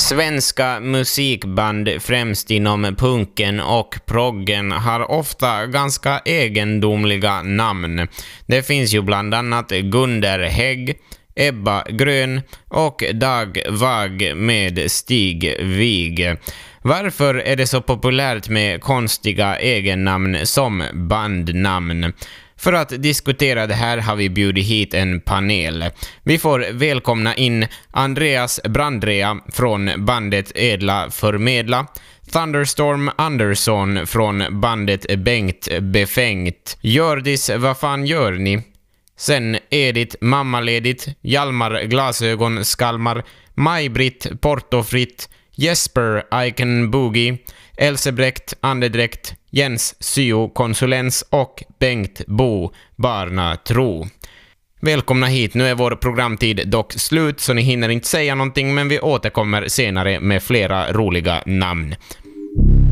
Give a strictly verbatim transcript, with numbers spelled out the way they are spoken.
Svenska musikband, främst inom punken och proggen, har ofta ganska egendomliga namn. Det finns ju bland annat Gunder Hägg, Ebba Grön och Dag Vag med Stig Wig. Varför är det så populärt med konstiga egennamn som bandnamn? För att diskutera det här har vi bjudit hit en panel. Vi får välkomna in Andreas Brandrea från bandet Edla Förmedla, Thunderstorm Andersson från bandet Bengt Befängt, Gördis Vad fan gör ni? Sen Edith Mammaledigt, Hjalmar Glasögon Skalmar, Maj-Britt Portofritt, Jesper I Can Boogie, Elsebrecht Andedräkt, Jens Syo Konsulens och Bengt Bo Barna Tro. Välkomna hit, nu är vår programtid dock slut så ni hinner inte säga någonting, men vi återkommer senare med flera roliga namn.